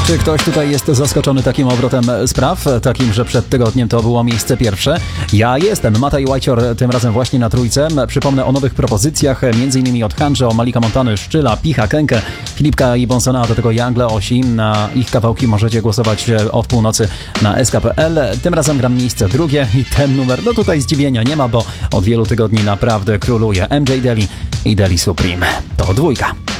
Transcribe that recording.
Czy ktoś tutaj jest zaskoczony takim obrotem spraw? Takim, że przed tygodniem to było miejsce pierwsze? Ja jestem. Matej Łajcior tym razem właśnie na trójce. Przypomnę o nowych propozycjach, m.in. od Hanjo, Malika Montany, Szczyla, Picha, Kenke, Filipka i Bonsona, a do tego Jangle, Osi. Na ich kawałki możecie głosować od północy na sk.pl. Tym razem gram miejsce drugie i ten numer, no tutaj zdziwienia nie ma, bo od wielu tygodni naprawdę króluje MJ Daly i Daly Supreme. To dwójka.